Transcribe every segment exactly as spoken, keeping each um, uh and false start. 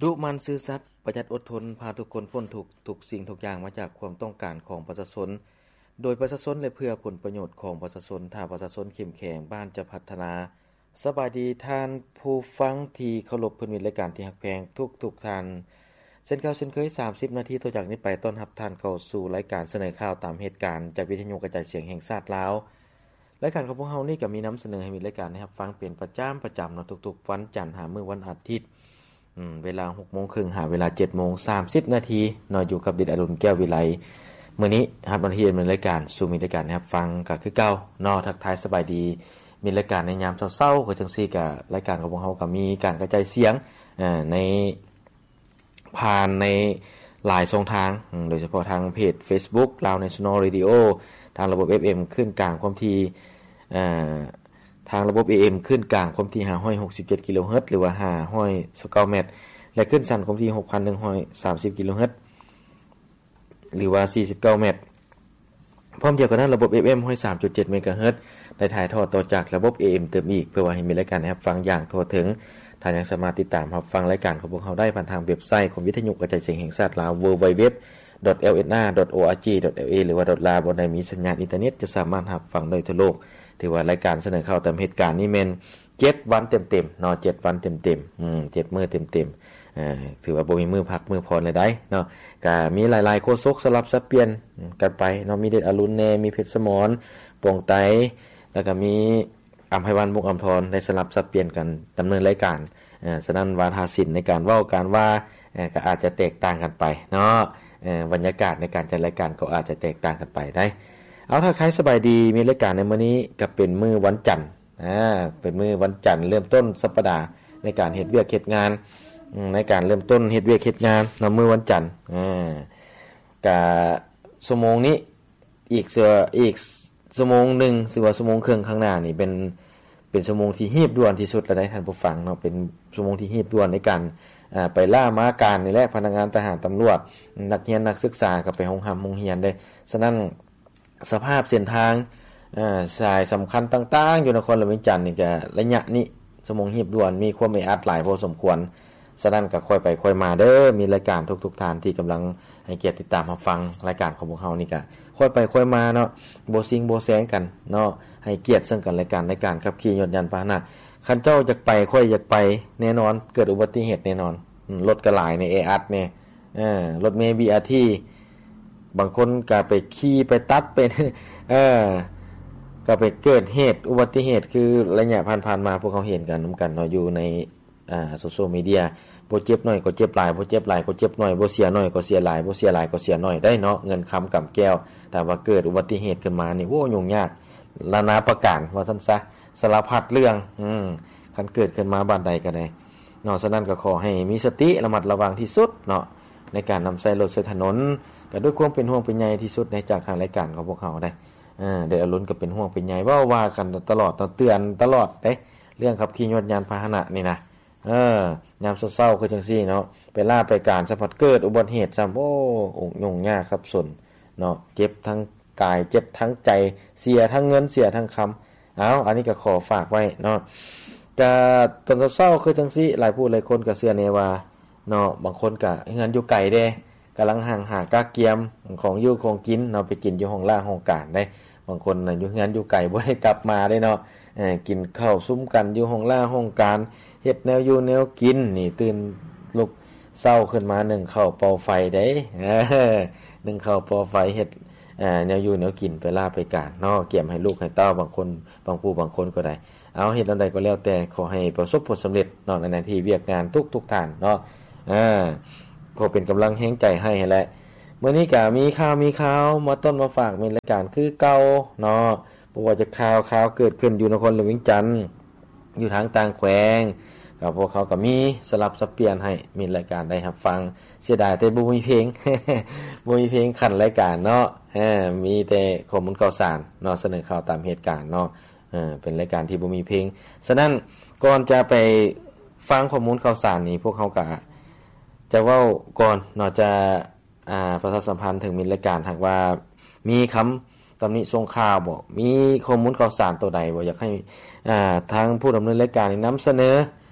ดุมันซื่อสัตย์ประหยัดอดทนพาทุกคนพ้นทุกทุกสิ่งทุกอย่างมาจากความต้องการของประชาชนโดยประชาชนและเพื่อผลประโยชน์ของประชาชนถ้าประชาชนเข้มแข็งบ้านจะพัฒนาสบายดีท่านผู้ฟังที่เคารพเพิ่นมีรายการที่ฮักแพงทุกๆท่านเช่นเก่าเช่นเคยสามสิบนาทีต่อจากนี้ไปต้อนรับท่านเข้าสู่รายการเสนอข่าวตามเหตุการณ์จากวิทยุกระจายเสียงแห่งชาติลาวรายการของพวกเฮานี่ก็มีนําเสนอให้มีรายการให้รับฟังเป็นประจำประจำเนาะทุกๆวันจันทร์หามื้อวันอาทิตย์อืมเวลา หกโมงครึ่ง หาเวลา เจ็ดโมงสามสิบ นาทีเนาะอยู่กับดิษฐ์อรุณแก้ววิไลมื้อนี้รับหน้าที่ดำเนินรายการสู่มีรายการให้รับฟังก็คือเก่าเนาะทักทายสบายดีมีรายการในยามเช้าๆก็จังซี่ก็รายการของพวกเฮาก็มีการกระจายเสียงเอ่อในผ่านในหลายช่องทางโดยเฉพาะทางเพจ Facebook Lao National Radio ทางระบบ เอฟ เอ็ม ขึ้นกลางความถี่เอ่อทางระบบ เอ เอ็ม ขึ้นกลางความถี่ห้าร้อยหกสิบเจ็ดกิโลเฮิรตซ์หรือว่าห้าร้อยสิบเก้าเมตรและขึ้นสั้นความถี่ หกพันหนึ่งร้อยสามสิบกิโลเฮิรตซ์หรือว่าสี่สิบเก้าเมตรพร้อมเดียวกันนั้นระบบ เอฟ เอ็ม หนึ่งร้อยสามจุดเจ็ดเมกะเฮิรตซ์ได้ถ่ายทอดต่อจากระบบ เอ เอ็ม เติมอีกเพื่อว่าให้มีรายการให้รับฟังอย่างทั่วถึงท่านยังสามารถติดตามรับฟังรายการของพวกเราได้ผ่านทางเว็บไซต์ของวิทยุกระจายเสียงแห่งชาติลาว ดับเบิลยู ดับเบิลยู ดับเบิลยู ดอท แอล เอ็น อาร์ ดอท โอ อาร์ จี ดอท แอล เอ หรือว่า .lab บ่ได้มีสัญญาณอินเทอร์เน็ตจะสามารถรับฟังได้ทั่วโลกถือว่ารายการเสนอข่าวตามเหตุการณ์นี้แม่นเจ็ดวันเต็มๆเนาะเจ็ดวันเต็มๆอืมเจ็ดมื้อเต็มๆเอ่อถือว่าบ่มีมื้อพักมื้อพรเลยได้เนาะก็มีหลายๆโฆษกสลับสับเปลี่ยนกันไปเนาะมีเดชอรุณแน่มีเพชรสมรปวงไตแล้วก็มีอำไพวันมุกอำพรได้สลับสับเปลี่ยนกันดำเนินรายการเอ่อฉะนั้นวาทศิลป์ในการเว้าการว่าเอ่อก็อาจจะแตกต่างกันไปเนาะเอ่อบรรยากาศในการจัดรายการก็อาจจะแตกต่างกันไปได้เอาถ้าใครสบายดีมีรายการในมื้อนี้ก็เป็นมื้อวันจันทร์อ่าเป็นมื้อวันจันทร์เริ่มต้นสัปดาห์ในการเฮ็ดเวียกเฮ็ดงานในการเริ่มต้นเฮ็ดเวียกเฮ็ดงานในมื้อวันจันทร์อ่าก็ชั่วโมงนี้อีกเสืออีกชั่วโมงนึงสิว่าชั่วโมงครึ่งข้างหน้านี่เป็นเป็นชั่วโมงที่รีบด่วนที่สุดแล้วได้ท่านผู้ฟังเนาะเป็นชั่วโมงที่รีบด่วนในการอ่าไปล่าม้าการนี่แหละพนักงานทหารตำรวจนักเรียนนักศึกษาก็ไปโรงหำโรงเรียนได้ฉะนั้นสภาพเส้นทางเอ่อสายสำคัญต่างๆอยู่นครหลวงเวียงจันทน์นี่ก็ระยะนี้ชั่วโมงรีบด่วนมีความแออัดหลายพอสมควรฉะนั้นก็ค่อยไปค่อยมาเด้อมีรายการทุกๆท่านที่กำลังให้เกียรติติดตามรับฟังรายการของพวกเฮานี่ก็ค่อยไปค่อยมาเนาะบ่ซิงบ่แซงกันเนาะให้เกียรติซึ่งกันและกันในการขับขี่ยนต์ยานพาหนะคันเจ้าอยากไปค่อยอยากไปแน่นอนเกิดอุบัติเหตุแน่นอนรถก็หลายในแออัดแน่เออรถเมล์ บี อาร์ ที บางคนก็ไปขี่ไปตัดไปเออก็ไปเกิดเหตุอุบัติเหตุคือระยะผ่านๆมาพวกเขาเห็นกันนํากันเนาะอยู่ในอ่าโซเชียลมีเดียบ่เจ็บน้อยก็เจ็บหลายบ่เจ็บหลายก็เจ็บน้อยบ่เสียน้อยก็เสียหลายบ่เสียหลายก็เสียน้อยได้เนาะเงินคำกับแก้วแต่ว่าเกิดอุบัติเหตุขึ้นมานี่โอ้ยุ่งยากนานาประการว่าซั่นซะสารพัดเรื่องอืมคันเกิดขึ้นมาบ้านใดก็ได้เนาะฉะนั้นก็ขอให้มีสติระมัดระวังที่สุดเนาะในการนําใช้รถใช้ถนนก็ด้วยความเป็นห่วงเป็นใยที่สุดในจากทางรายการของพวกเฮาได้เออได้อรุณก็เป็นห่วงเป็นใยเว้าว่ากันตลอดเตือนตลอดเด้เรื่องขับขี่ยนต์ยานพาหนะนี่นะเออยามเช้าๆคือจังซี่เนาะไปลาไปการสัมผัสเกิดอุบัติเหตุซ้ําโอ้ยุ่งยากสับสนเนาะเจ็บทั้งกายเจ็บทั้งใจเสียทั้งเงินเสียทั้งคำเอาอันนี้ก็ขอฝากไว้เนาะก็ตอนเช้าๆคือจังซี่หลายผู้หลายคนก็เชื่อแน่ว่าเนาะบางคนก็เฮือนอยู่ไกลเด้กําลังห่างหากาเกียมของอยู่ของกินเนาะไปกินอยู่ห้องล่างห้องการได้บางคนน่ะอยู่เฮือนอยู่ไกลบ่ได้กลับมาได้เนาะเอ่อกินข้าวซุ้มกันอยู่ห้องล่างห้องการเฮ็ดแนวอยู่แนวกินนี่ตื่นลุกเช้าขึ้นมานึ่งข้าวเป่าไฟได้เออนึ่งข้าวเป่าไฟเฮ็ดอ่าแนวอยู่แนวกินไปลาไปการเนาะเกี่ยมให้ลูกให้เต้าบางคนบางผู้บางคนก็ได้เอาเฮ็ดอันใดก็แล้วแต่ขอให้ประสบผลสำเร็จเนาะในหน้าที่เวียกงานทุกๆท่านเนาะอ่าขอเป็นกำลังแรงใจให้แหละมื้อนี้ก็มีข่าวมีข่าวมาต้นมาฝากในรายการคือเก่าเนาะบ่ว่าจะข่าวข่าวเกิดขึ้นอยู่นครหลวงเวียงจันทน์อยู่ทางต่างแขวงก็พวกเขาก็มีสลับสับเปลี่ยนให้มีรายการได้รับฟังเสียดายแต่บ่มีเพลง บ่มีเพลงคั่นรายการเนาะเออมีแต่ข้อมูลข่าวสารเนาะเสนอข่าวตามเหตุการณ์เนาะเออเป็นรายการที่บ่มีเพลงฉะนั้นก่อนจะไปฟังข้อมูลข่าวสารนี้พวกเขาก็จะเว้าก่อนเนาะจะอ่าประชาสัมพันธ์ถึงมีรายการหากว่ามีคําตำหนิส่งข่าวบ่มีข้อมูลข่าวสารตัวใดบ่อยากให้อ่าทางผู้ดําเนินรายการนี่นําเสนอ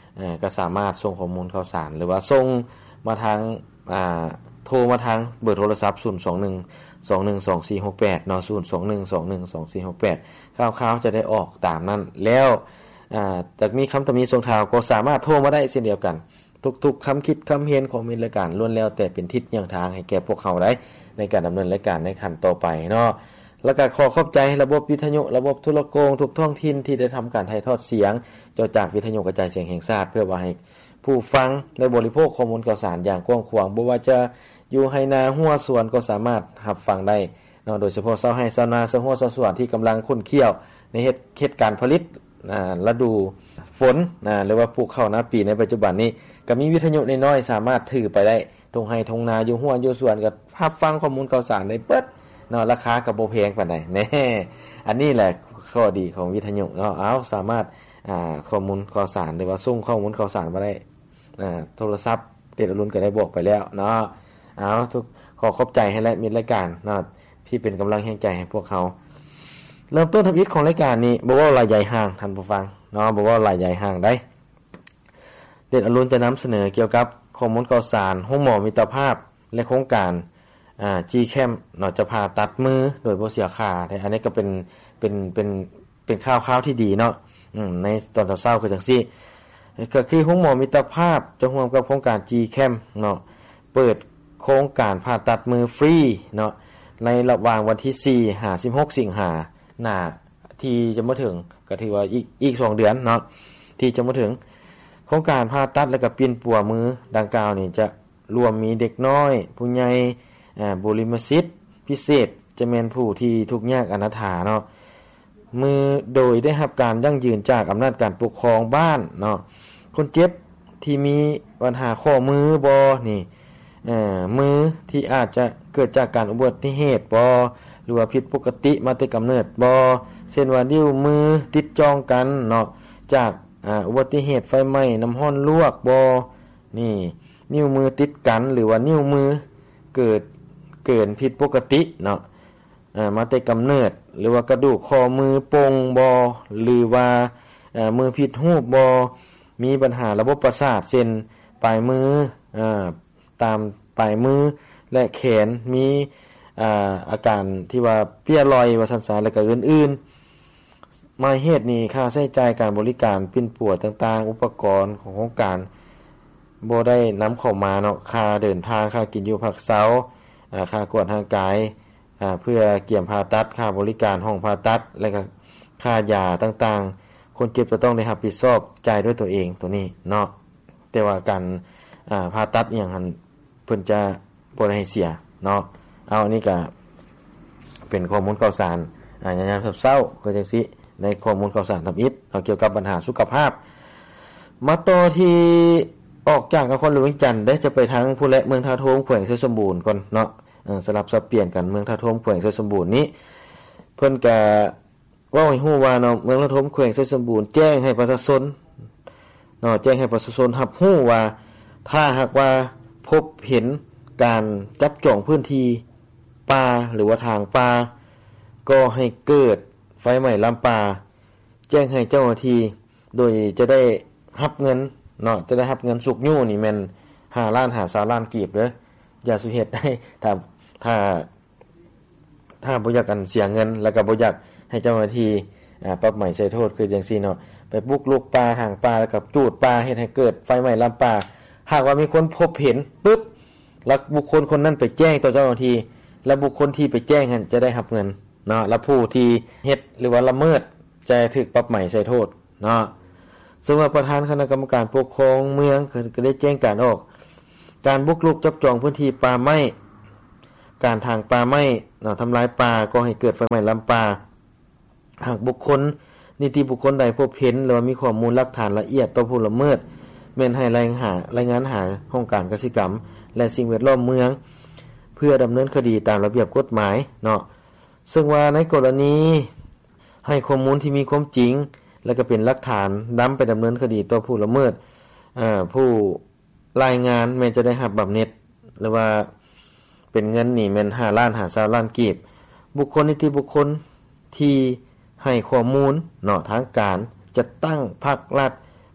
อ่าก็สามารถส่งข้อมูลข่าวสารหรือว่าส่งมาทางอ่าโทรมาทางเบอร์โทรศัพท์ศูนย์ สอง หนึ่ง สอง หนึ่ง สอง สี่ หก แปดเนาะศูนย์ สอง หนึ่ง สอง หนึ่ง สอง สี่ หก แปดข่าวๆจะได้ออกตามนั้นแล้วอ่าแต่มีคำตำหนิส่งข่าวก็สามารถโทรมาได้เช่นเดียวกันทุกๆคำคิดคำเห็นของมีรายการล้วนแล้วแต่เป็นทิศอย่างทางให้แก่พวกเขาได้ในการดำเนินรายการในขั้นต่อไปเนาะแล้วก็ขอขอบใจระบบวิทยุระบบโทรโกงทุกท้องถิ่นที่ได้ทำการถ่ายทอดเสียงเจ้าจากวิทยุกระจายเสียงแห่งชาติเพื่อว่าให้ผู้ฟังได้บริโภคข้อมูลข่าวสารอย่างกว้างขวางบ่ว่าจะอยู่ให้นาหัวสวนก็สามารถรับฟังได้เนาะโดยเฉพาะชาวไร่ชาวนาชาวหัวชาวสวนที่กำลังคุ้นเคี่ยวในเฮ็ดเฮ็ดการผลิตอ่าฤดูฝนนะหรือว่าปลูกข้าวนาปีในปัจจุบันนี้ก็มีวิทยุน้อยๆสามารถถือไปได้ทงไร่ทงนาอยู่หัวอยู่สวนก็รับฟังข้อมูลข่าวสารได้เบิดเนาะราคาก็บ่แพงปานใดแน่อันนี้แหละข้อดีของวิทยุเนาะเอาสามารถอ่าข้อมูลข่าวสารหรือว่าส่งข้อมูลข่าวสารมาได้อ่าโทรศัพท์เด็ดอรุณก็ได้บอกไปแล้วเนาะเอาทุกขอขอบใจให้และมีรายการเนาะที่เป็นกำลังแห่งใจให้พวกเขาเริ่มต้นทำอิฐของรายการนี้บ่ว่าลายใหญ่ห่างท่านผู้ฟังเนาะบ่ว่าลายใหญ่ห่างได้เด็ดอรุณจะนำเสนอเกี่ยวกับข้อมูลข่าวสารห้องหมอมิตรภาพและโครงการอ่า จี แคม เนาะจะผ่าตัดมือโดยบ่เสียค่าได้อันนี้ก็เป็นเป็นเป็นเป็นข่าวๆที่ดีเนาะอืมในตอนเช้าๆคือจังซี่ก็คือห้องหมอมิตรภาพจะร่วมกับโครงการ จี แคม เนาะเปิดโครงการผ่าตัดมือฟรีเนาะในระหว่างวันที่สี่ถึงสิบหกสิงหาคมหน้าที่จะมาถึงก็ถือว่าอีกอีกสองเดือนเนาะที่จะมาถึงโครงการผ่าตัดและก็เปลี่ยนปัวมือดังกล่าวนี่จะรวมมีเด็กน้อยผู้ใหญ่อ่าบุริมสิทธิ์พิเศษจะแม่นผู้ที่ทุกข์ยากอนาถาเนาะมือโดยได้รับการยั่งยืนจากอำนาจการปกครองบ้านเนาะคนเจ็บที่มีปัญหาข้อมือบ่นี่เอ่อมือที่อาจจะเกิดจากการอุบัติเหตุบ่หรือว่าผิดปกติมาแต่กำเนิดบ่เช่นว่านิ้วมือติดจองกันเนาะจากอ่าอุบัติเหตุไฟไหม้น้ำร้อนลวกบ่นี่นิ้วมือติดกันหรือว่านิ้วมือเกิดเกินผิดปกติเนาะอ่ามาแต่กำเนิดหรือว่ากระดูกคอมือโป่งบ่หรือว่าเอ่อมือผิดรูปบ่มีปัญหาระบบประสาทเช่นปลายมืออ่าตามปลายมือและแขนมีอ่าอาการที่ว่าเปียลอยว่าซั่นๆแล้วก็อื่นๆมาเหตุนี้ค่าใช้จ่ายการบริการปิ้นปัวต่างๆอุปกรณ์ของโครงการบ่ได้นำเข้ามาเนาะค่าเดินทางค่ากินอยู่พักเช้าอ่าค่ากวดร่างกายอ่าเพื่อเกี่ยมผ่าตัดค่าบริการห้องผ่าตัดและก็ค่ายาต่างๆคนเจ็บจะต้องได้รับผิดชอบจ่ายด้วยตัวเองตัวนี้เนาะแต่ว่าการอ่าผ่าตัดอีหยังหั่นเพิ่นจะบ่ได้ให้เสียเนาะเอาอันนี้ก็เป็นข้อมูลข่าวสารอ่ายามๆเช้าๆก็จังซี่ในข้อมูลข่าวสารทำอิฐเกี่ยวกับปัญหาสุขภาพมาต่อที่ออกจากนครหลวงจันทน์ได้จะไปทางผู้และเมืองท่าโทมแขวงไชยสมบูรณ์ก่อนเนาะเอ่อสลับสับเปลี่ยนกันเมืองท่าโทมแขวงไชยสมบูรณ์นี้เพิ่นก็เว้าให้ฮู้ว่าเนาะเมืองท่าโทมแขวงไชยสมบูรณ์แจ้งให้ประชาชนเนาะแจ้งให้ประชาชนรับรู้ว่าถ้าหากว่าพบเห็นการจับจ้องพื้นที่ป่าหรือว่าทางป่าก็ให้เกิดไฟไหม้ลามป่าแจ้งให้เจ้าหน้าที่โดยจะได้รับเงินเนาะจะได้รับเงินสุกยู่นี่แม่นห้าล้านห้าสิบล้านกีบเด้ออย่าสุเฮ็ดได้ถ้าถ้าถ้าบ่อยากกันเสียเงินแล้วก็บ่อยากให้เจ้าหน้าที่อ่าปรับใหม่ใส่โทษคือจังซี่เนาะไปบุกรุกป่าทางป่าแล้วก็จูดป่าเฮ็ดให้เกิดไฟไหม้ลามป่าหากว่ามีคนพบเห็นปึ๊บแล้วบุคคลคนนั้นไปแจ้งต่อเจ้าหน้าที่แล้วบุคคลที่ไปแจ้งนั้นจะได้รับเงินเนาะแล้วผู้ที่เฮ็ดหรือว่าละเมิดจะถูกปรับใหม่ใส่โทษเนาะซึ่งว่าประธานคณะกรรมการปกครองเมืองก็ได้แจ้งการออกการบุกรุกจับจองพื้นที่ป่าไม้การทางป่าไม้เนาะทำลายป่าก็ให้เกิดไฟไหม้ลามป่าหากบุคคลนิติบุคคลใดพบเห็นหรือว่ามีข้อมูลหลักฐานละเอียดต่อผู้ละเมิดแม่นให้รายงานหารายงานหาห้องการกสิกรรมและสิ่งแวดล้อมเมืองเพื่อดำเนินคดีตามระเบียบกฎหมายเนาะซึ่งว่าในกรณีให้ข้อมูลที่มีความจริงและก็เป็นหลักฐานนำไปดำเนินคดีต่อผู้ละเมิดอ่าผู้รายงานแม้จะได้รับบำเหน็จหรือว่าเป็นเงินนี่แม่นห้าล้านห้าสิบล้านกีบบุคคลนิติบุคคลที่ให้ข้อมูลเนาะทางการจะตั้งภาครัฐ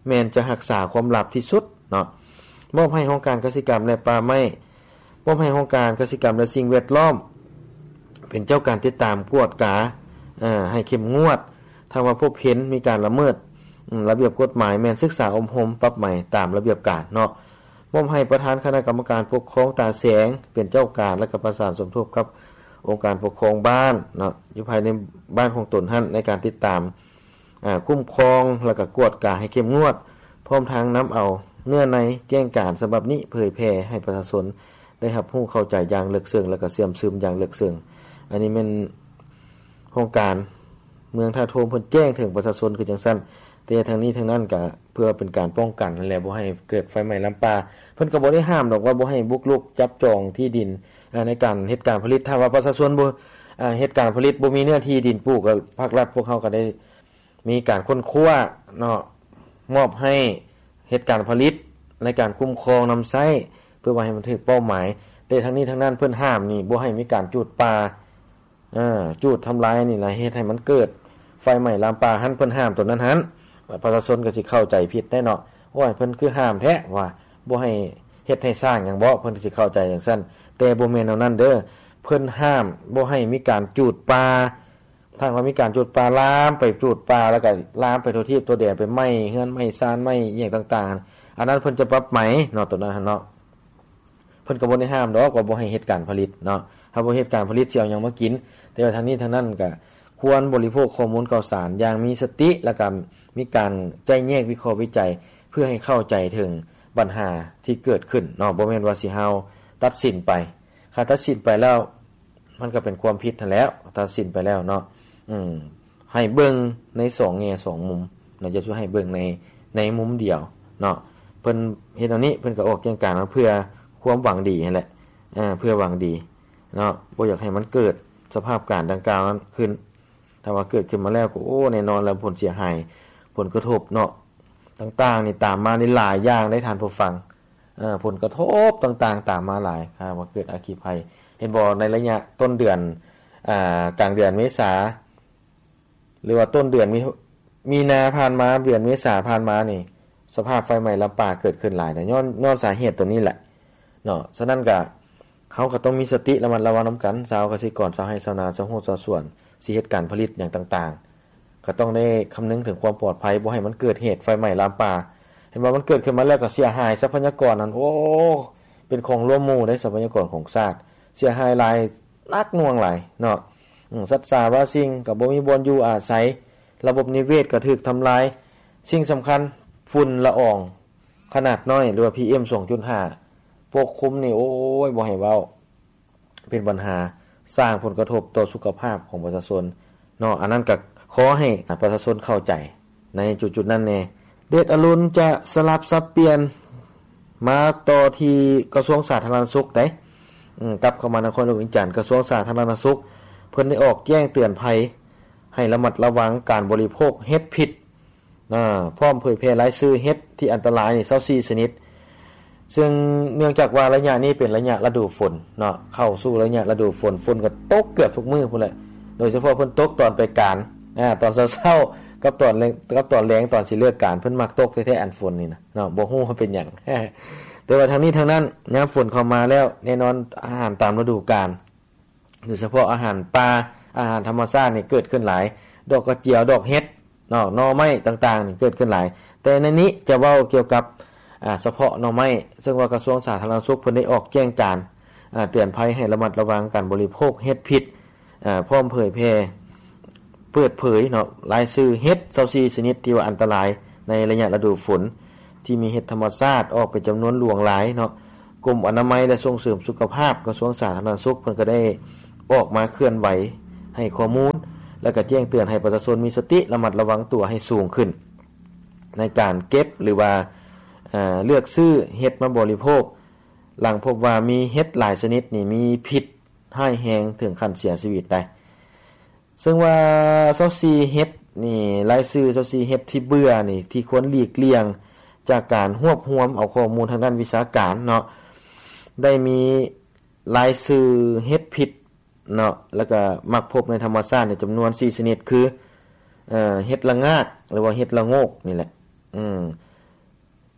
แม่นจะรักษาความลับที่สุดเนาะมอบให้องค์การกสิกรรมและป่าไม้มอบให้องค์การกสิกรรมและสิ่งแวดล้อมเป็นเจ้าการติดตามกวดกาเอ่อให้เข้มงวดถ้าว่าพบเห็นมีการละเมิดระเบียบกฎหมายแม่นศึกษาอบรมปรับใหม่ตามระเบียบการเนาะมอบให้ประธานคณะกรรมการปกครองตาแสงเป็นเจ้าการและก็ประสานสมทบกับองค์การปกครองบ้านเนาะอยู่ภายในบ้านของตนท่านในการติดตามอ่าคุ้มครองแล้วก็กวดกาให้เข้มงวดพร้อมทางนําเอาเนื้อในแจ้งการฉบับนี้เผยแพร่ให้ประชาชนได้รับรู้เข้าใจอย่างลึกซึ้งและก็เสื่อมซึมอย่างลึกซึ้งอันนี้แม่นโครงการเมืองท่าโทมเพิ่นแจ้งถึงประชาชนคือจังซั่นแต่ทางนี้ทางนั้นก็เพื่อเป็นการป้องกันนั่นแหละบ่ให้เกิดไฟไหม้ลำปาเพิ่นก็บ่ได้ห้ามดอกว่าบ่ให้บุกรุกจับจองที่ดินในการเฮ็ดการผลิตถ้าว่าประชาชนบ่อ่าเฮ็ดการผลิตบ่มีเนื้อที่ดินปลูกก็ภาครัฐพวกเขาก็ได้มีการค้นคว้าเนาะมอบให้เฮ็ดการผลิตในการคุ้มครองนําใช้เพื่อว่าให้มันถึกเป้าหมายแต่ทางนี้ทางนั้นเพิ่นห้ามนี่บ่ให้มีการจูดป่าเอ่อจูดทำลายนี่ล่ะเฮ็ดให้มันเกิดไฟไหม้ลามปาหันเพิ่นห้ามตัวนั้นหันประชาชนก็สิเข้าใจผิดได้เนาะโอ้ยเพิ่นคือห้ามแท้ว่าบ่ให้เฮ็ดให้สร้างหยังบ่เพิ่นสิเข้าใจจังซั่นแต่บ่แม่นแนวนั้นเด้อเพิ่นห้ามบ่ให้มีการจูดป่าถ้าว่ามีการจูดป่าลามไปจูดป่าแล้วก็ลามไปทั่วทิศตัวแดนไปไหม้เฮือนไหม้ซานไหม้อีหยังต่างๆอันนั้นเพิ่นจะปรับไหมเนาะตัวนั้นเนาะเพิ่นก็บ่ได้ห้ามดอกว่าบ่ให้เฮ็ดการผลิตเนาะถ้าบ่เฮ็ดการผลิตสิเอาหยังมากินแต่ว่าทางนี้ทางนั้นก็ควรบริโภคข้อมูลข่าวสารอย่างมีสติและก็มีการใจแยกวิเคราะห์วิจัยเพื่อให้เข้าใจถึงปัญหาที่เกิดขึ้นเนาะบ่แม่นว่าสิเฮาตัดสินไปถ้าตัดสินไปแล้วมันก็เป็นความผิดนั่นแล้วตัดสินไปแล้วเนาะอืมให้เบิ่งในสองแง่สองมุมเนาะจะช่วยให้เบิ่งในในมุมเดียวเนาะเพิ่นเฮ็ดอันนี้เพิ่นก็ออกแจ้งการมาเพื่อความหวังดีนั่นแหละอ่าเพื่อหวังดีเนาะบ่อยากให้มันเกิดสภาพการดังกล่าวนั้นขึ้นถ้าว่าเกิดขึ้นมาแล้วก็โอ้แน่นอนแล้วผลเสียหายผลกระทบเนาะต่างๆนี่ตามมาในหลายอย่างได้ทานผู้ฟังเอ่อผลกระทบต่างๆตามมาหลายครับว่าเกิดอัคคีภัยเห็นบ่ในระยะต้นเดือนอ่ากลางเดือนเมษาหรือว่าต้นเดือนมีมีนาผ่านมาเดือนเมษาผ่านมานี่สภาพไฟไหม้ลำปางเกิดขึ้นหลายนะย้อนย้อนสาเหตุตัวนี้แหละเนาะฉะนั้นก็เฮาก็ต้องมีสติระมัดระวังนํากันชาวเกษตรกรชาวไร่ชาวนาชาวโฮชาวสวนสิเฮ็ดการผลิตอย่างต่างๆก็ต้องได้คำนึงถึงความปลอดภัยบ่ให้มันเกิดเหตุไฟไหม้ลามปาเห็นว่ามันเกิดขึ้นมาแล้วก็เสียหายทรัพยากรนั้นโอ้เป็นของร่วมหมู่ได้ทรัพยากรของชาติเสียหายหลายนักหน่วงหลายเนาะอือสัตว์สาว่าสิ่งก็บ่มีบ่อนอยู่อาศัยระบบนิเวศก็ถูกทำลายสิ่งสำคัญฝุ่นละอองขนาดน้อยหรือว่า พี เอ็ม สองจุดห้า ปกคลุมนี่โอ้ยบ่ให้เว้าเป็นปัญหาสร้างผลกระทบต่อสุขภาพของประชาชนเนาะอันนั้นก็ขอให้ประชาชนเข้าใจในจุดๆนั้นแน่เดชอรุณจะสลับสับเปลี่ยนมาต่อที่กระทรวงสาธารณสุขได้อืมกลับเข้ามานครหลวงวิจันทร์กระทรวงสาธารณสุขเพิ่นได้ออกแจ้งเตือนภัยให้ระมัดระวังการบริโภคเห็ดพิษอ่าพร้อมเผยแพร่รายชื่อเห็ดที่อันตรายนี่ยี่สิบสี่ชนิดซึ่งเนื่องจากว่าระยะนี้เป็นระยะฤดูฝนเนาะเข้าสู่ระยะฤดูฝนฝนก็ตกเกือบทุกมื้อพุ่นแหละโดยเฉพาะเพิ่นตกตอนไปการอ่าตอนเช้าๆกับตอนแลงกับตอนแลงตอนสิเลิกการเพิ่นมักตกแท้ๆอันฝนนี่นะเนาะบ่ฮู้ว่าเป็นหยังแต่ว่าทางนี้ทางนั้นยามฝนเข้ามาแล้วแน่นอนอาหารตามฤดูกาลโดยเฉพาะอาหารปลาอาหารธรรมชาตินี่เกิดขึ้นหลายดอกกระเจียวดอกเห็ดเนาะหน่อไม้ต่างๆนี่เกิดขึ้นหลายแต่ในนี้จะเว้าเกี่ยวกับอ่าเฉพาะหน่อไม้ซึ่งว่ากระทรวงสาธารณสุขเพิ่นได้ออกแจ้งการอ่าเตือนภัยให้ระมัดระวังการบริโภคเห็ดพิษอ่าพร้อมเผยแพร่เปิดเผยเนาะรายชื่อเห็ดยี่สิบสี่ชนิดที่ว่าอันตรายในระยะฤดูฝนที่มีเห็ดธรรมชาติออกเป็นจำนวนหลวงหลายเนาะกรมอนามัยและส่งเสริมสุขภาพกระทรวงสาธารณสุขเพิ่นก็ได้ออกมาเคลื่อนไหวให้ข้อมูลแล้วก็แจ้งเตือนให้ประชาชนมีสติระมัดระวังตัวให้สูงขึ้นในการเก็บหรือว่าอ่าเลือกซื้อเห็ดมาบริโภคหลังพบว่ามีเห็ดหลายชนิดนี่มีพิษร้ายแรงถึงขั้นเสียชีวิตได้ซึ่งว่ายี่สิบสี่เห็ดนี่รายชื่อยี่สิบสี่เห็ดที่เบื่อนี่ที่ควรหลีกเลี่ยงจากการรวบรวมเอาข้อมูลทางด้านวิชาการเนาะได้มีรายชื่อเห็ดพิษเนาะแล้วก็มักพบในธรรมชาติในจำนวนสี่ชนิดคือเอ่อเห็ดละงากหรือว่าเห็ดละโงกนี่แหละอืม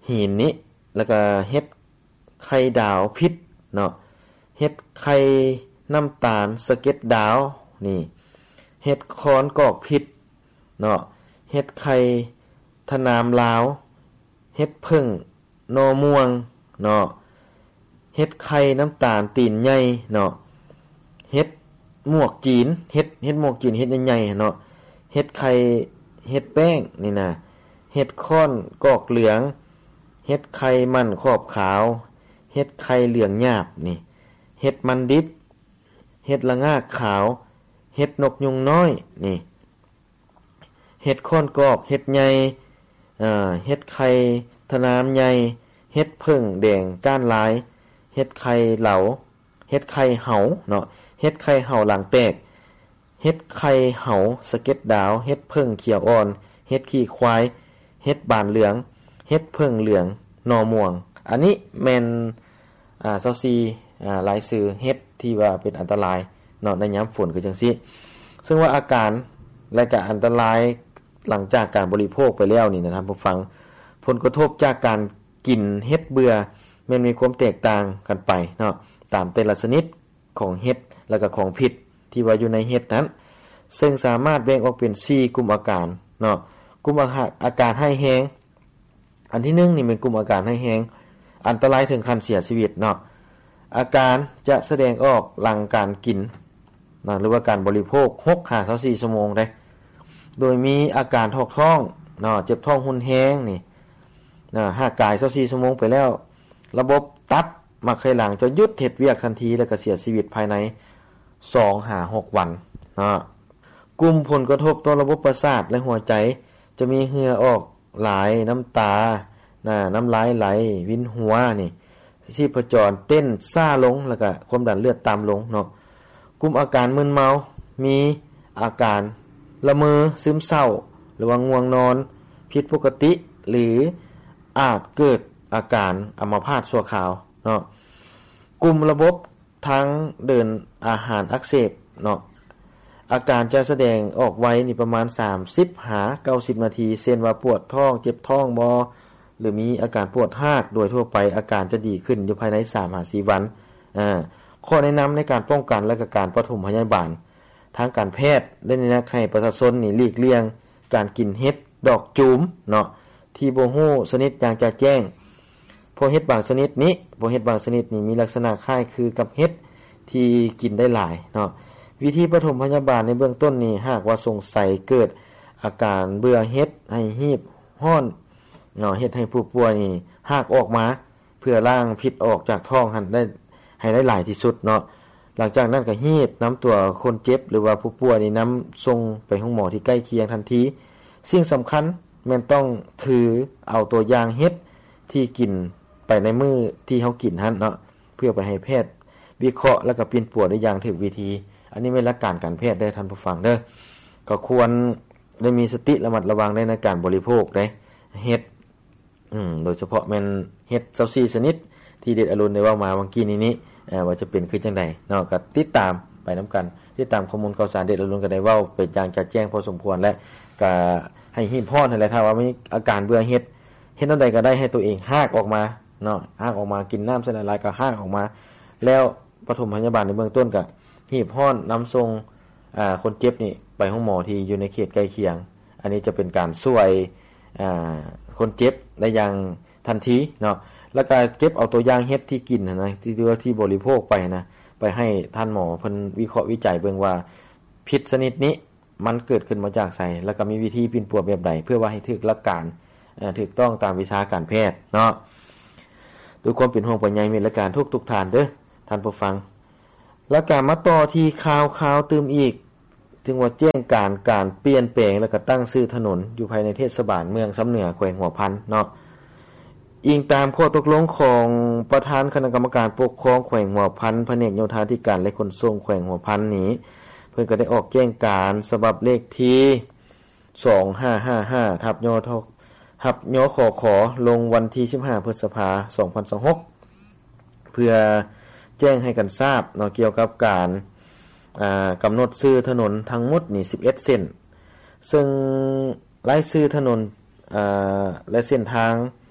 หินนี้แล้วก็เฮ็ดไข่ดาวพิษเนาะเฮ็ดไข่น้ำตาลสะเก็ดดาวนี่เฮ็ดคอนกอกพิษเนาะเฮ็ดไข่ทนามลาวเฮ็ดผึ้งนอม่วงเนาะเฮ็ดไข่น้ำตาลตีนใหญ่เนาะเฮ็ดหมวกจีนเฮ็ดเฮ็ดหมวกจีนเฮ็ดใหญ่ๆเนาะเฮ็ดไข่เฮ็ดแป้งนี่นะเฮ็ดค้อนกอกเหลืองเฮ็ดไข่มันขอบขาวเฮ็ดไข่เหลืองหยาบนี่เฮ็ดมันดิบเฮ็ดละงากขาวเฮ็ดนกยุงน้อยนี่เฮ็ดค้อนกอกเฮ็ดใหญ่อ่าเฮ็ดไข่ทนามใหญ่เฮ็ดผึ้งแดงก้านหลายเฮ็ดไข่เหลาเฮ็ดไข่เหาเนาะเฮ็ดไข่เหาหลังแตกเฮ็ดไข่เหาสะเก็ดดาวเฮ็ดผึ้งเขียวอ่อนเฮ็ดขี้ควายเฮ็ดบานเหลืองเฮ็ดผึ้งเหลืองนอม่วงอันนี้แม่นอ่ายี่สิบสี่อ่าหลายชื่อเฮ็ดที่ว่าเป็นอันตรายเนาะในยามฝนคือจังซี่ซึ่งว่าอาการและก็อันตรายหลังจากการบริโภคไปแล้วนี่นะครับผู้ฟังผลกระทบจากการกินเฮ็ดเบื่อแม่นมีความแตกต่างกันไปเนาะตามแต่ละชนิดของเฮ็ดแล้วก็ของพิษที่ว่าอยู่ในเฮ็ดนั้นซึ่งสามารถแบ่งออกเป็นสี่กลุ่มอาการเนาะกลุ่มอาการให้แฮงอันที่หนึ่งนี่เป็นกลุ่มอาการให้แฮงอันตรายถึงขั้นเสียชีวิตเนาะอาการจะแสดงออกหลังการกินนะหรือว่าการบริโภคหกถึงยี่สิบสี่ชั่วโมงได้โดยมีอาการท้องท้องเนาะเจ็บท้องหุนแฮงนี่นะหากกายยี่สิบสี่ชั่วโมงไปแล้วระบบตับมักไขหลังจะหยุดเฮ็ดเวียกทันทีแล้วก็เสียชีวิตภายในสองถึงหกวันเนาะกลุ่มผลกระทบต่อระบบประสาทและหัวใจจะมีเหงื่อออกหลายน้ำตาน่ะน้ำลายไหลวินหัวนี่ชีพจรเต้นซ่าลงแล้วก็ความดันเลือดต่ำลงเนาะกลุ่มอาการมึนเมามีอาการละเมอซึมเศร้าหรือว่าง่วงนอนผิดปกติหรืออาจเกิดอาการอัมพาตชั่วคราวเนาะกลุ่มระบบทางเดินอาหารอักเสบเนาะอาการจะแสดงออกไว้นี่ประมาณสามสิบหาเก้าสิบนาทีเช่นว่าปวดท้องเจ็บท้องบ่หรือมีอาการปวดหากโดยทั่วไปอาการจะดีขึ้นอยู่ภายในสามถึงสี่วันอ่าข้อแนะนำในการป้องกันและก็การปฐมพยาบาลทางการแพทย์ได้แนะนำให้ประชาชนนี่หลีกเลี่ยงการกินเห็ดดอกจูมเนาะที่บ่ฮู้ชนิดอย่างจะแจ้งเพราะเห็ดบางชนิดนี้เพราะเห็ดบางชนิดนี่มีลักษณะคล้ายคือกับเห็ดที่กินได้หลายเนาะวิธีปฐมพยาบาลในเบื้องต้นนี่หากว่าสงสัยเกิดอาการเบื่อเห็ดให้หีบห้อนเนาะเฮ็ดให้ผู้ป่วยนี่หากออกมาเพื่อล้างพิษออกจากท้องหันได้ให้ได้หลายที่สุดเนาะหลังจากนั้นก็หีบน้ำตัวคนเจ็บหรือว่าผู้ป่วยนี่นำส่งไปห้องหมอที่ใกล้เคียงทันทีสิ่งสำคัญแม่นต้องถือเอาตัวอย่างเฮ็ดที่กินไปในมื้อที่เฮากินหั่นเนาะเพื่อไปให้แพทย์วิเคราะห์แล้วก็ปิ่นปัวได้อย่างถูกวิธีอันนี้เป็นหลักการการแพทย์ได้ท่านผู้ฟังเด้อก็ควรได้มีสติระมัดระวังในการบริโภคได้เฮ็ดอืมโดยเฉพาะแม่นเฮ็ดยี่สิบสี่ชนิดที่เด็ดอรุณได้เว้ามาเมื่อกี้นี้นี้เอ่อว่าจะเป็นคือจังได๋เนาะก็ติดตามไปนํากันติดตามข้อมูลข่าวสารเด็ดอรุณก็ได้เว้าไปอย่างชัดแจ้งพอสมควรและก็ให้ฮีบฮ้อนนั่นแหละถ้าว่ามีอาการเบื่อเฮ็ดเฮ็ดแนวใดก็ได้ให้ตัวเองหากออกมาเนาะหากออกมากินน้ำใส่หลายๆก็หากออกมาแล้วปฐมพยาบาลในเบื้องต้นก็ฮีบฮ้อนนำส่งอ่าคนเจ็บนี่ไปห้องหมอที่อยู่ในเขตใกล้เคียงอันนี้จะเป็นการช่วยอ่าคนเจ็บได้อย่างทันทีเนาะแล้วก็เก็บเอาตัวอย่างเฮ็ดที่กินนะที่เรือที่บริโภคไปนะไปให้ท่านหมอเพิ่นวิเคราะห์วิจัยเบิ่งว่าพิษชนิดนี้มันเกิดขึ้นมาจากไสแล้วก็มีวิธีปิ่นปัวแบบใดเพื่อว่าให้ถูกหลักการเอ่อถูกต้องตามวิชาการแพทย์เนาะด้วยความเป็นห่วงเป็นใยมีและการทุกทุกทานเด้อท่านผู้ฟังแล้วก็มาต่อที่ข่าวๆตื่มอีกจึงว่าแจ้งการการเปลี่ยนแปลงแล้วก็ตั้งชื่อถนนอยู่ภายในเทศบาลเมืองสำเหนือแขวงหัวพันเนาะอิงตามข้อตกลงของประธานคณะกรรมการปกครองแขวงหัวพันแผนกโยธาธิการและขนส่งแขวงหัวพันนี้เพิ่นก็ได้ออกแจ้งการฉบับเลขที่สองพันห้าร้อยห้าสิบห้าทับยททับยขขลงวันที่สิบห้าพฤษภาคมสองพันยี่สิบหกเพื่อแจ้งให้กันทราบเนาะเกี่ยวกับการอ่ากำหนดชื่อถนนทั้งหมดนี่สิบเอ็ดเส้นซึ่งรายชื่อถนนอ่าและเส้นทาง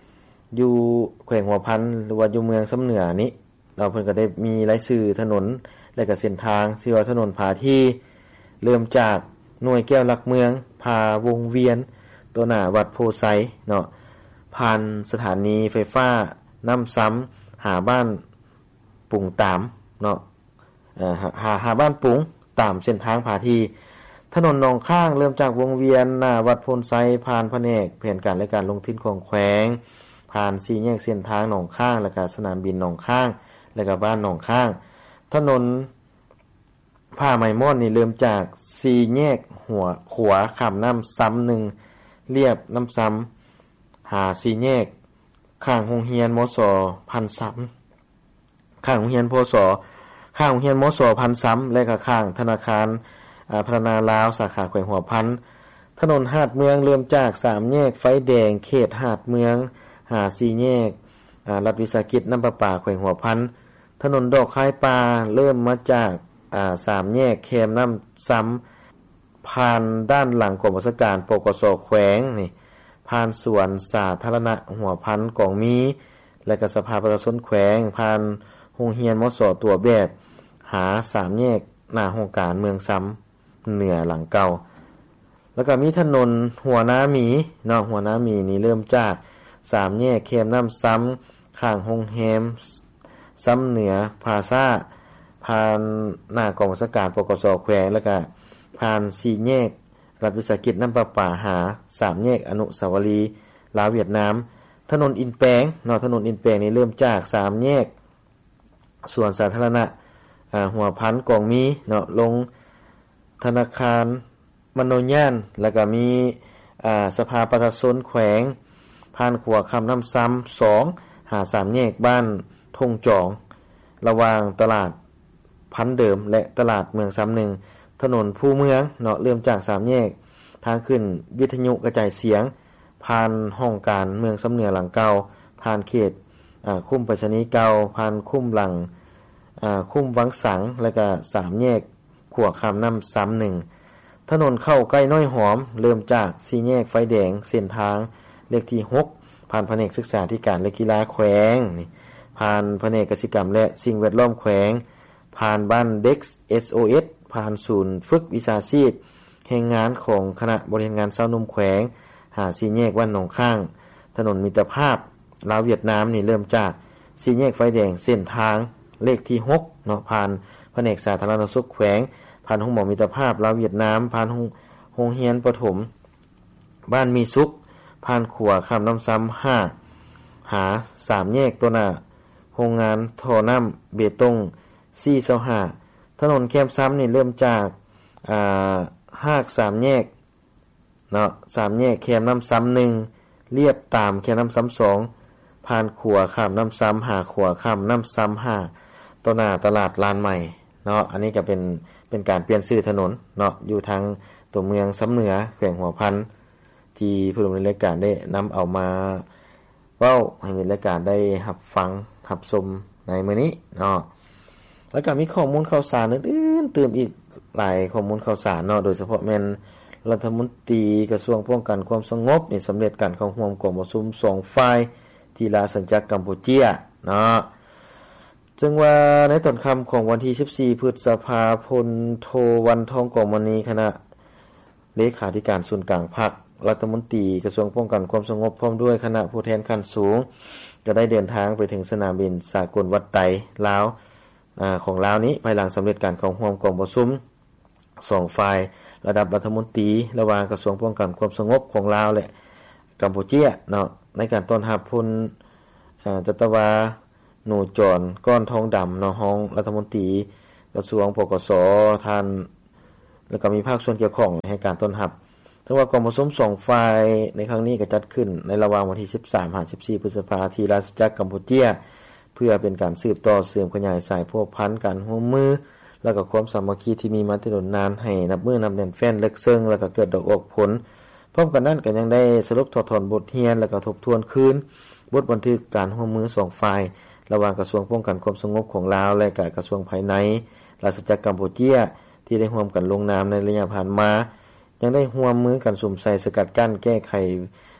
อยู่แขวงหัวพันหรือว่าอยู่เมืองสำเหนือนี้เราเพิ่นก็ได้มีรายชื่อถนนและก็เส้นทางชื่อว่าถนนผาที่เริ่มจากหน่วยแก้วหลักเมืองพาวงเวียนตัวหน้าวัดโพไซเนาะผ่านสถานีไฟฟ้าน้ำซ้ำหาบ้านปุงตามเนาะเอ่อหาหาบ้านปุงตามเส้นทางผาที่ถนนหนองข้างเริ่มจากวงเวียนหน้าวัดโพนไซผ่านแผนกแผนการและการลงทุนของแขวงผ่านสี่แยกเส้นทางหนองข้างแล้วก็สนามบินหนองข้างแล้วก็บ้านหนองข้างถนนผ้าไหมม่อนนี่เริ่มจากสี่แยกหัวขวาข้ามน้ำซ้ำหนึ่งเรียบน้ำซ้ำหาสี่แยกข้างโรงเรียนมสพันซ้ำข้างโรงเรียนพสข้างโรงเรียนมสพันซ้ำและก็ข้างธนาคารพัฒนาลาวสาขาแขวงหัวพันถนนหาดเมืองเริ่มจากสามแยกไฟแดงเขตหาดเมืองหาสี่แยกรัฐวิสาหกิจน้ำประปาแขวงหัวพันถนนดอกคายปลาเริ่มมาจากอ่าสามแยกแคมน้ำซ้ำผ่านด้านหลังกรมราชการปกสแขวงนี่ผ่านสวนสาธารณะหัวพันกองมีและก็สภาประชาชนแขวงผ่านโรงเรียนมสตัวแบบหาสามแยกหน้าโครงการเมืองซ้ำเหนือหลังเก่าแล้วก็มีถนนหัวน้าหมีเนาะหัวน้าหมีนี่เริ่มจากสามแยกแคมน้ำซ้ำข้างโรงแรมซ้ำเหนือพลาซ่าผ่านหน้ากองราชการปกสแขวงแล้วก็ผ่านสี่แยกรัฐวิสาหกิจน้ำประปาหาสามแยกอนุสาวรีย์ลาวเวียดนามถนนอินแปงเนาะถนนอินแปงนี่เริ่มจากสามแยกส่วนสาธารณะอ่าหัวพันกองมีเนาะลงธนาคารมโนญาณแล้วก็มีอ่าสภาประชาชนแขวงผ่านขัวคำน้ำซ้ำสองหาสามแยกบ้านทงจองระหว่างตลาดพันเดิมและตลาดเมืองซ้ำหนึ่งถนนผู้เมืองเนาะเริ่มจากสามแยกทางขึ้นวิทยุกระจายเสียงผ่านห้องการเมืองซ้ำเหนือหลังเก่าผ่านเขตอ่าคุ้มไปรษณีย์เก่าผ่านคุ้มหลังอ่าคุ้มวังสังแล้วก็สามแยกขัวคำน้ำซ้ำหนึ่งถนนเข้าใกล้น้อยหอมเริ่มจากสี่แยกไฟแดงเส้นทางเลขที่หกผ่านแผนกศึกษาธิการและกีฬาแขวงนี่ผ่านแผนกกสิกรรมและสิ่งแวดล้อมแขวงผ่านบ้านเด็ก เอส โอ เอส ผ่านศูนย์ฝึกวิชาชีพแห่งงานของคณะบริหารงานชาวนุ่มแขวงหาสี่แยกวันหนองข้างถนนมิตรภาพลาวเวียดนามนี่เริ่มจากสี่แยกไฟแดงเส้นทางเลขที่หกเนาะผ่านแผนกสาธารณสุขแขวงผ่านห้องหมอมิตรภาพลาวเวียดนามผ่านห้องโรงเรียนประถมบ้านมีสุขผ่านขัวคำน้ำซ้ำห้าหาสามแยกตัวหน้าโรงงานท่อน้ำเบตงสี่เสาห้าถนนแคมซ้ำนี่เริ่มจากอ่าห้ากสามแยกเนาะสามแยกแคมน้ำซ้ำหนึ่งเรียบตามแคมน้ำซ้ำสองผ่านขัวข้ามน้ำซ้ำหาขัวข้ามน้ำซ้ำห้าตัวหน้าตลาดลานใหม่เนาะอันนี้ก็เป็นเป็นการเปลี่ยนชื่อถนนเนาะอยู่ทางตัวเมืองซ้ำเหนือแขวงหัวพันที่ผู้ดำเนินรายการได้นำเอามาเว้าให้มีรายการได้รับฟังรับชมในมื้อนี้เนาะแล้วก็มีข้อมูลข่าวสารอื่นๆเติมอีกหลายข้อมูลข่าวสารเนาะโดยเฉพาะแม่นรัฐมนตรีกระทรวงป้องกันความสงบนี่สำเร็จการเข้าร่วมกองประชุมสองฝ่ายที่ลาสัญจักรกัมพูเชียเนาะจึงว่าในตอนค่ำของวันที่สิบสี่พฤษภาคมโทวันทองกองมณีคณะเลขาธิการส่วนกลางพรรครัฐมนตรีกระทรวงป้องกันความสงบพร้อมด้วยคณะผู้แทนขั้นสูงก็ได้เดินทางไปถึงสนามบินสากลวัดไตลาวอ่าของลาวนี้ภายหลังสำเร็จการเข้าร่วมกองประชุมสองฝ่ายระดับรัฐมนตรีระหว่างกระทรวงป้องกันความสงบของลาวและกัมพูเชียเนาะในการต้อนรับพลอ่าจัตวาหนูจรก้อนทองดำเนาะห้องรัฐมนตรีกระทรวงปกสท่านแล้วก็มีภาคส่วนเกี่ยวข้องให้การต้อนรับทั้งว่ากองประชุมสองฝ่ายในครั้งนี้ก็จัดขึ้นในระหว่างวันที่สิบสามถึงสิบสี่พฤษภาคมที่ราชจักรกัมพูเชียเพื่อเป็นการสืบต่อเสริมขยายสายพัวพันการร่วมมือแล้วก็ความสามัคคีที่มีมาแต่นนานให้นับมือนับแน่นแฟ้นลึกซึ้งแล้วก็เกิดดอกออกผลพร้อมกันนั้นก็ยังได้สรุปถอดถอนบทเรียนแล้วก็ทบทวนคืนบทบันทึกการร่วมมือสองฝ่ายระหว่างกระทรวงป้องกันความสงบของลาวและกระทรวงภายในราชจักรกัมพูเชียที่ได้ร่วมกันลงนามในระยะผ่านมายังได้ร่วมมือกันสุ่มใส่สกัดกั้นแก้ไข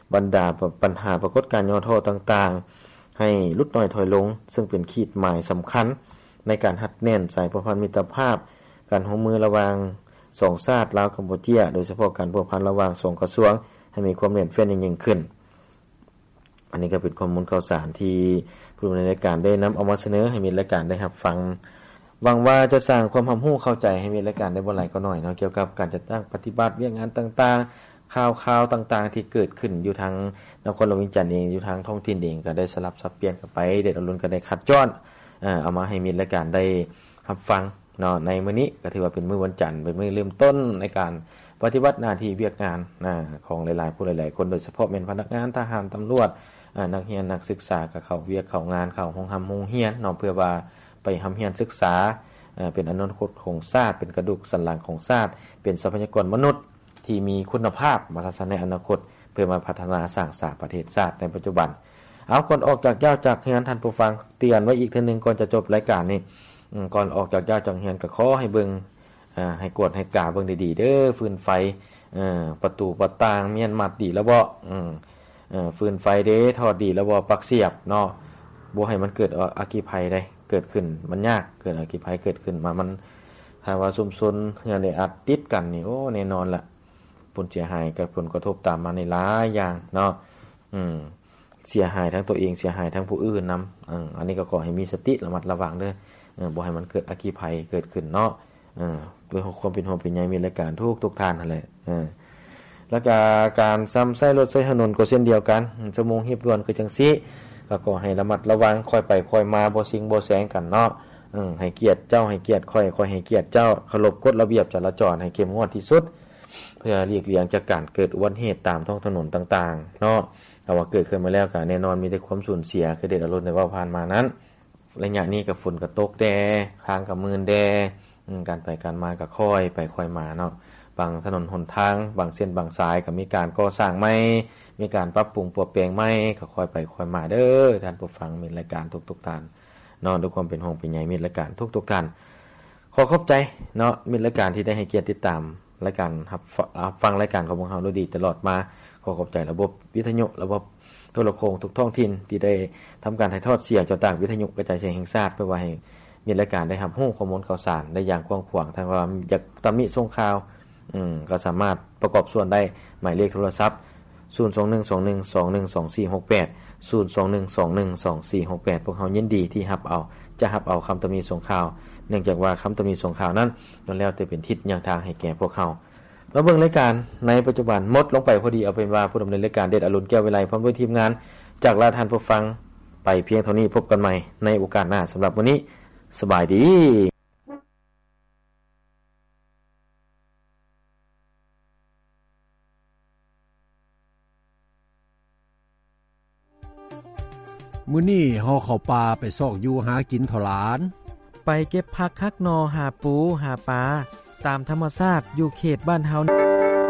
บรรดาปัญหาปรากฏการณ์ย่อท้อต่างๆให้ลดน้อยถอยลงซึ่งเป็นขีดหมายสำคัญในการหัดแน่นสายพันธมิตรภาพการร่วมมือระหว่างสองชาติลาวกัมพูชาโดยเฉพาะการพัวพันระหว่างสองกระทรวงให้มีความแน่นแฟ้นยิ่งขึ้นอันนี้ก็เป็นข้อมูลข่าวสารที่ผู้ดำเนินรายการได้นำเอามาเสนอให้มีรายการได้รับฟังหวังว่าจะสร้างความรับรู้เข้าใจให้มีรายการได้บ่หลายก็น้อยเนาะเกี่ยวกับการจัดตั้งปฏิบัติเวียกงานต่างๆข่าวๆต่างๆที่เกิดขึ้นอยู่ทางนครหลวงวิจันทร์เองอยู่ทางท้องถิ่นเองก็ได้สลับสับเปลี่ยนกันไปเด็ดอรุณก็ได้คัดจ้อนเอ่อเอามาให้มีรายการได้รับฟังเนาะในมื้อนี้ก็ถือว่าเป็นมื้อวันจันทร์เป็นมื้อเริ่มต้นในการปฏิบัติหน้าที่เวียกงานนะของหลายๆผู้หลายๆคนโดยเฉพาะเป็นพนักงานทหารตำรวจอ่านักเรียนนักศึกษาก็เข้าเวียกเข้างานเข้าโรงหำโรงเรียนเนาะเพื่อว่าไปหำเรียนศึกษาเอ่อเป็นอนาคตของชาติเป็นกระดูกสันหลังของชาติเป็นทรัพยากรมนุษย์ที่มีคุณภาพมาในอนาคตเพื่อมาพัฒนาสร้างสรรค์ประเทศชาติในปัจจุบันเอาก่อนออกจากยาวจากงานท่านผู้ฟังเตือนไว้อีกเทื่อนึงก่อนจะจบรายการนี้ก่อนออกจากยาวจากงานก็ขอให้เบิ่งอ่าให้กดให้กาเบิ่งดีๆเด้อฟืนไฟเอ่อประตูประต่างเมียนมัดดีแล้วบ่อืมเอ่อฟืนไฟเด้ทอดดีแล้วบ่ปลักเสียบเนาะบ่ให้มันเกิดอัคคีภัยได้เกิดขึ้นมันยากเกิดอัคคีภัยเกิดขึ้นมามันถ้าว่าชุมชนเฮือนได้อัดติดกันนี่โอ้แน่นอนล่ะผลเสียหายกับผลกระทบตามมาในหลายอย่างเนาะอืมเสียหายทั้งตัวเองเสียหายทั้งผู้อื่นนำอืออันนี้ก็ขอให้มีสติระมัดระวังเด้อเออบ่ให้มันเกิดอัคคีภัยเกิดขึ้นเนาะเออด้วยความเป็นห่วงเป็นใยมีรายการทุกทุกท่านนั่นแหละเออแล้วก็การซ้ำใช้รถใช้ถนนก็เช่นเดียวกันชั่วโมงรีบด่วนคือจังซี่ก็ขอให้ระมัดระวังค่อยไปค่อยมาบ่ซิงบ่แซงกันเนาะอือให้เกียรติเจ้าให้เกียรติค่อยค่อยให้เกียรติเจ้าเคารพกฎระเบียบจราจรให้เข้มงวดที่สุดเพื่อหลีกเลี่ยงจากการเกิดอุบัติเหตุตามท้องถนนต่างๆเนาะถ้าว่าเกิดขึ้นมาแล้วก็แน่นอนมีแต่ความสูญเสียคือเด็ดอรุณได้ว่าผ่านมานั้นระยะนี้ก็ฝนก็ตกแดทางก็มืนแดอือการไปการมาก็ค่อยไปค่อยมาเนาะบางถนนหนทางบางเส้นบางสายก็มีการก่อสร้างใหม่มีการปรับปรุงปรับแปลงใหม่ก็ค่อยไปค่อยมาเด้อท่านผู้ฟังมีรายการทุกๆท่านเนาะด้วยความเป็นห่วงเป็นใยมีรายการทุกๆท่านขอขอบใจเนาะมีรายการที่ได้ให้เกียรติติดตามรายการรับฟังรายการของพวกเราโดยดีตลอดมาขอขอบใจระบบวิทยุระบบโทรโข่งทุกท้องถิ่นที่ได้ทำการถ่ายทอดเสียงจากต่างวิทยุกระจายเสียงแห่งชาติเพื่อว่าให้มีรายการได้รับรู้ข้อมูลข่าวสารได้อย่างกว้างขวางทางว่าอยากตำหนิส่งข่าวอืมก็สามารถประกอบส่วนได้หมายเลขโทรศัพท์ศูนย์ สอง หนึ่ง สอง หนึ่ง สอง หนึ่ง สอง สี่ หก แปด ศูนย์ สอง หนึ่ง สอง หนึ่ง สอง สี่ หก แปดพวกเรายินดีที่รับเอาจะรับเอาคำตำหนิส่งข่าวเนื่องจากว่าคำตำหนิส่งข่าวนั้นล้วนแล้วแต่เป็นทิศแนวทางให้แก่พวกเราแล้วเบิ่งรายการในปัจจุบันหมดลงไปพอดีเอาเป็นว่าผู้ดำเนินรายการเด็ดอรุณแก้ววิไลพร้อมด้วยทีมงานจากลาท่านผู้ฟังไปเพียงเท่านี้พบกันใหม่ในโอกาสหน้าสำหรับวันนี้สบายดีมื้อนี้เฮาเข้าป่าไปซอกอยู่หากินเท่าหลานไปเก็บผักคักนอหาปูหาปลาตามธรรมชาติอยู่เขตบ้านเฮา